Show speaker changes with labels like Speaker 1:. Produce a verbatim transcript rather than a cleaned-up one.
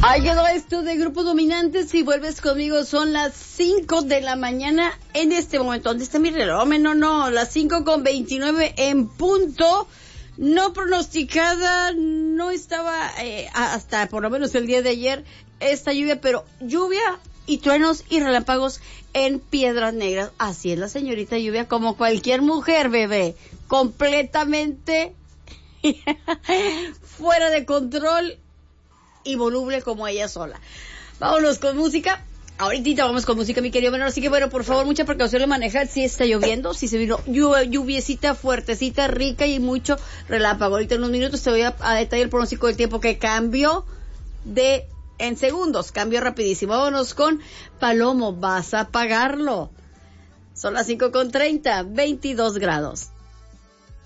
Speaker 1: Ahí quedó esto de Grupo Dominante. Si vuelves conmigo son las cinco de la mañana en este momento. ¿Dónde está mi reloj? No, no, las cinco con veintinueve en punto. No pronosticada, no estaba eh, hasta por lo menos el día de ayer esta lluvia, pero lluvia y truenos y relámpagos en Piedras Negras. Así es la señorita Lluvia, como cualquier mujer, bebé, completamente fuera de control y voluble como ella sola. Vámonos con música. Ahorita vamos con música, mi querido menor. Así que, bueno, por favor, mucha precaución al manejar. Si está lloviendo, si se vino lluv- lluviecita fuertecita, rica y mucho relámpago. Ahorita en unos minutos te voy a, a detallar el pronóstico del tiempo que cambió de en segundos. Cambió rapidísimo. Vámonos con Palomo. Vas a pagarlo. Son las cinco con treinta, veintidós grados.